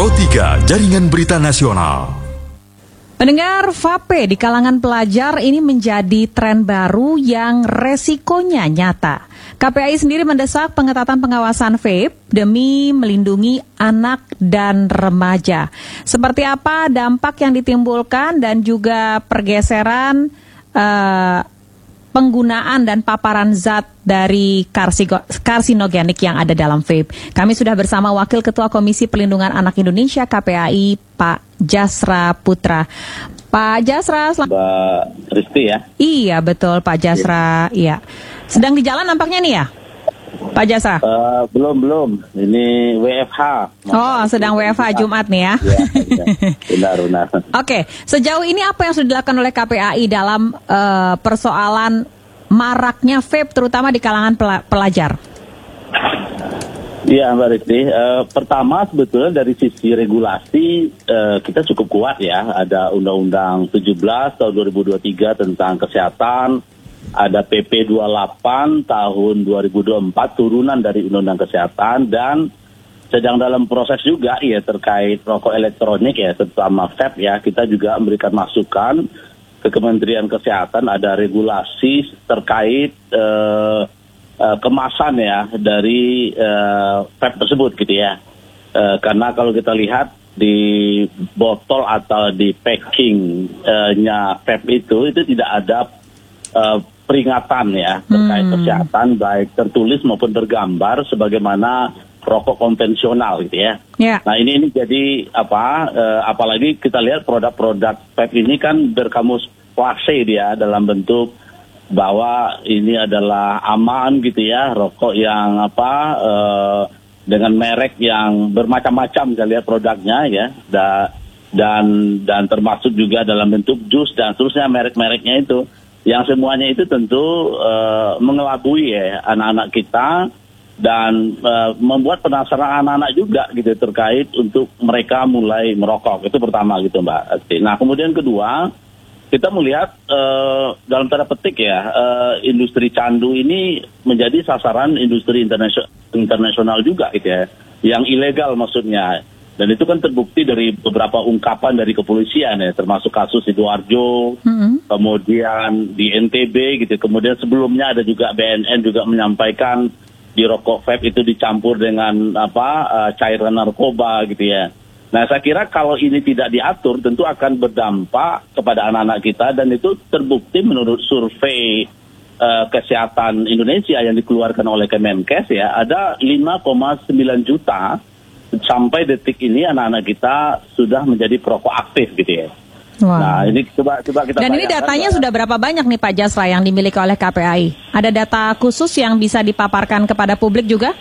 Pro 3 Jaringan Berita Nasional. Pendengar, vape di kalangan pelajar ini menjadi tren baru yang resikonya nyata. KPAI sendiri mendesak pengetatan pengawasan vape demi melindungi anak dan remaja. Seperti apa dampak yang ditimbulkan dan juga pergeseran penggunaan dan paparan zat dari karsinogenik yang ada dalam vape. Kami sudah bersama Wakil Ketua Komisi Pelindungan Anak Indonesia KPAI, Pak Jasra Putra. Pak Jasra, Mbak Risti ya? Iya betul Pak Jasra, iya. Sedang di jalan nampaknya nih ya, Pak Jasra? Belum. Ini WFH. Oh, sedang WFH Jumat nih ya? Iya, benar. Oke, sejauh ini apa yang sudah dilakukan oleh KPAI dalam persoalan maraknya vape terutama di kalangan pelajar? Iya Mbak Risti, pertama sebetulnya dari sisi regulasi kita cukup kuat ya. Ada Undang-Undang 17 tahun 2023 tentang kesehatan, ada PP 28 tahun 2024 turunan dari Undang-Undang Kesehatan, dan sedang dalam proses juga ya terkait rokok elektronik ya, terutama vape ya. Kita juga memberikan masukan ke Kementerian Kesehatan, ada regulasi terkait kemasan ya dari vape tersebut gitu ya. Karena kalau kita lihat di botol atau di packingnya vape itu tidak ada peringatan ya terkait kesehatan, baik tertulis maupun tergambar sebagaimana rokok konvensional gitu ya. Yeah. Nah ini jadi apalagi kita lihat produk-produk vape ini kan berkamuflase dia dalam bentuk bahwa ini adalah aman gitu ya, rokok yang dengan merek yang bermacam-macam, kita lihat produknya ya, dan termasuk juga dalam bentuk jus dan seterusnya merek-mereknya itu, yang semuanya itu tentu mengelabui ya anak-anak kita dan membuat penasaran anak-anak juga gitu terkait untuk mereka mulai merokok. Itu pertama gitu Mbak. Nah kemudian kedua, kita melihat dalam tanda petik ya, industri candu ini menjadi sasaran industri internasional juga gitu ya, yang ilegal maksudnya. Dan itu kan terbukti dari beberapa ungkapan dari kepolisian ya, termasuk kasus Sidoarjo, kemudian di NTB gitu, kemudian sebelumnya ada juga BNN juga menyampaikan di rokok vape itu dicampur dengan cairan narkoba gitu ya. Nah saya kira kalau ini tidak diatur tentu akan berdampak kepada anak-anak kita, dan itu terbukti menurut survei kesehatan Indonesia yang dikeluarkan oleh Kemenkes ya, ada 5,9 juta sampai detik ini anak-anak kita sudah menjadi perokok aktif gitu ya. Wow. Nah ini coba kita. Dan ini datanya sudah berapa banyak nih Pak Jasra yang dimiliki oleh KPAI? Ada data khusus yang bisa dipaparkan kepada publik juga?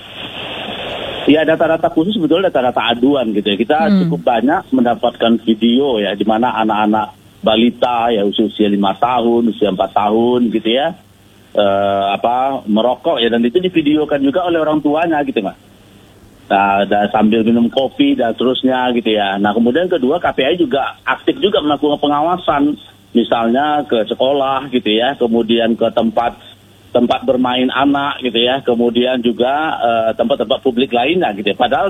Ya data-data khusus sebetulnya data-data aduan gitu ya. Kita cukup banyak mendapatkan video ya, di mana anak-anak balita ya usia 5 tahun, usia 4 tahun gitu ya, merokok ya, dan itu divideokan juga oleh orang tuanya gitu Mas. Nah, sambil minum kopi dan seterusnya gitu ya. Nah kemudian kedua, KPAI juga aktif juga melakukan pengawasan, misalnya ke sekolah gitu ya, kemudian ke tempat bermain anak gitu ya, kemudian juga tempat-tempat publik lainnya gitu ya. Padahal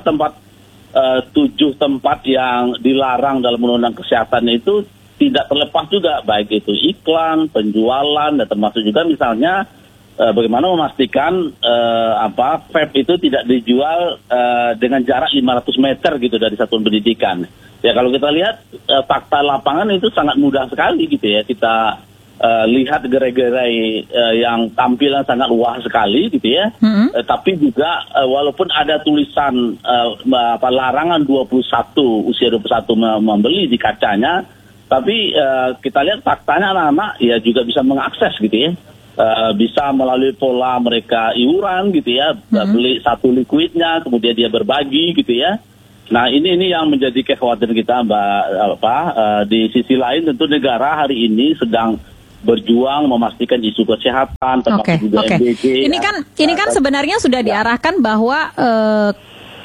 7 tempat yang dilarang dalam Undang-Undang Kesehatan itu tidak terlepas juga, baik itu iklan, penjualan, dan termasuk juga misalnya bagaimana memastikan vape itu tidak dijual dengan jarak 500 meter gitu dari satuan pendidikan. Ya kalau kita lihat fakta lapangan itu sangat mudah sekali gitu ya, kita lihat gerai-gerai yang tampilan sangat wah sekali gitu ya, tapi juga walaupun ada tulisan larangan usia 21 membeli di kacanya, tapi kita lihat faktanya anak-anak ya juga bisa mengakses gitu ya, bisa melalui pola mereka iuran gitu ya, beli satu liquidnya kemudian dia berbagi gitu ya. Nah ini yang menjadi kekhawatiran kita Mbak. Di sisi lain tentu negara hari ini sedang berjuang memastikan isu kesehatan, termasuk juga MBG. Ini kan sebenarnya sudah diarahkan bahwa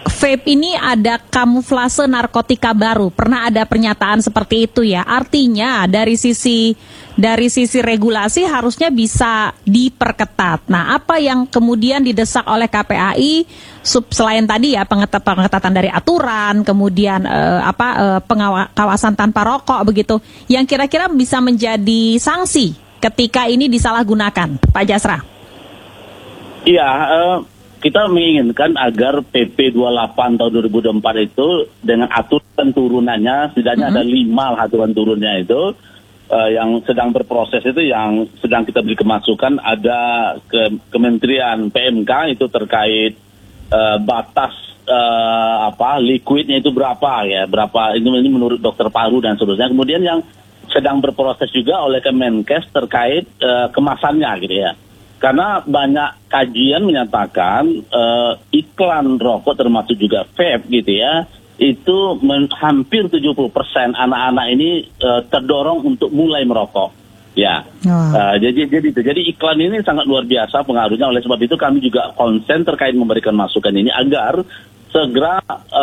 vape ini ada kamuflase narkotika baru. Pernah ada pernyataan seperti itu ya. Artinya dari sisi regulasi harusnya bisa diperketat. Nah, apa yang kemudian didesak oleh KPAI selain tadi ya pengetatan dari aturan, kemudian kawasan tanpa rokok begitu, yang kira-kira bisa menjadi sanksi ketika ini disalahgunakan, Pak Jasra? Iya, kita menginginkan agar PP 28 tahun 2024 itu dengan aturan turunannya, setidaknya ada 5 aturan turunnya itu, yang sedang berproses itu, yang sedang kita beri kemasukan, ada Kementerian PMK itu terkait batas liquidnya itu berapa ini menurut dokter paru dan seterusnya. Kemudian yang sedang berproses juga oleh Kemenkes terkait kemasannya gitu ya. Karena banyak kajian menyatakan iklan rokok termasuk juga vape gitu ya, itu hampir 70% anak-anak ini terdorong untuk mulai merokok. Ya, jadi iklan ini sangat luar biasa pengaruhnya. Oleh sebab itu kami juga konsen terkait memberikan masukan ini agar segera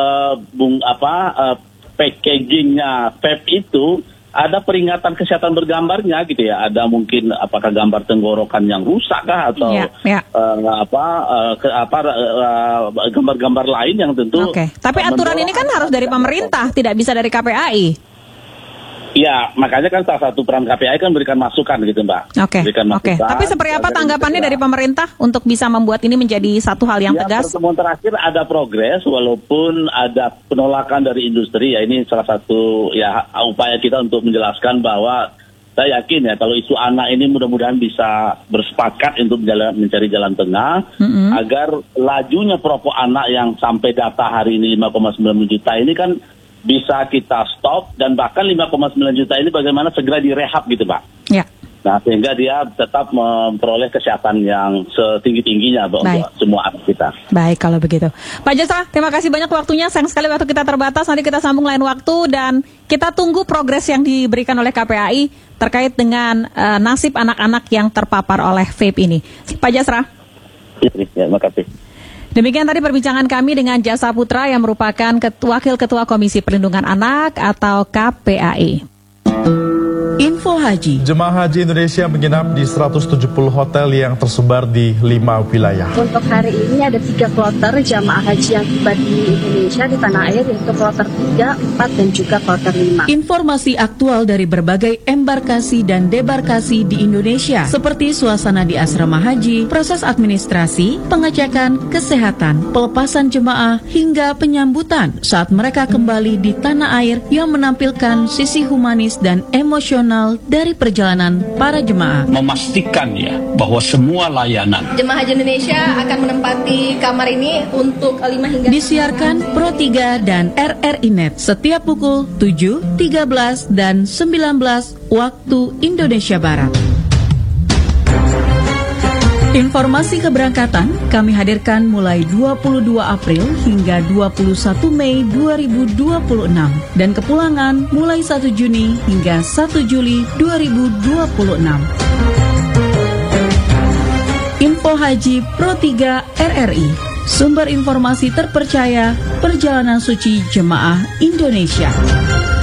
packagingnya vape itu ada peringatan kesehatan bergambarnya gitu ya. Ada mungkin apakah gambar tenggorokan yang rusak kah atau gambar-gambar lain yang tentu. Oke. Tapi aturan ini kan harus dari pemerintah, tidak bisa dari KPAI. Ya, makanya kan salah satu peran KPAI kan berikan masukan gitu, Mbak. Oke. Tapi seperti apa tanggapannya dari pemerintah untuk bisa membuat ini menjadi satu hal yang tegas? Pertemuan terakhir ada progres walaupun ada penolakan dari industri. Ya, ini salah satu upaya kita untuk menjelaskan bahwa saya yakin ya kalau isu anak ini mudah-mudahan bisa bersepakat untuk mencari jalan tengah agar lajunya perokok anak yang sampai data hari ini 5,9 juta ini kan bisa kita stop, dan bahkan 5,9 juta ini bagaimana segera direhab gitu, Pak. Ya. Nah, sehingga dia tetap memperoleh kesehatan yang setinggi-tingginya untuk semua anak kita. Baik, kalau begitu. Pak Jasra, terima kasih banyak waktunya. Sayang sekali waktu kita terbatas, nanti kita sambung lain waktu, dan kita tunggu progres yang diberikan oleh KPAI terkait dengan nasib anak-anak yang terpapar oleh vape ini. Pak Jasra. Ya, terima kasih. Demikian tadi perbincangan kami dengan Jasa Putra yang merupakan Wakil Ketua Komisi Perlindungan Anak atau KPAI. Info Haji. Jemaah Haji Indonesia menginap di 170 hotel yang tersebar di 5 wilayah. Untuk hari ini ada 3 kloter jemaah haji yang tiba di Indonesia di tanah air, yaitu kloter 3, 4, dan juga kloter 5. Informasi aktual dari berbagai embarkasi dan debarkasi di Indonesia, seperti suasana di asrama haji, proses administrasi, pengecekan kesehatan, pelepasan jemaah, hingga penyambutan saat mereka kembali di tanah air yang menampilkan sisi humanis dan emosional dari perjalanan para jemaah. Memastikan ya bahwa semua layanan Jemaah Haji Indonesia akan menempati kamar ini untuk 5 hingga disiarkan Pro 3 dan RRI Net setiap pukul 7, 13, dan 19 waktu Indonesia Barat. Informasi keberangkatan kami hadirkan mulai 22 April hingga 21 Mei 2026 dan kepulangan mulai 1 Juni hingga 1 Juli 2026. Info Haji Pro 3 RRI, sumber informasi terpercaya perjalanan suci jemaah Indonesia.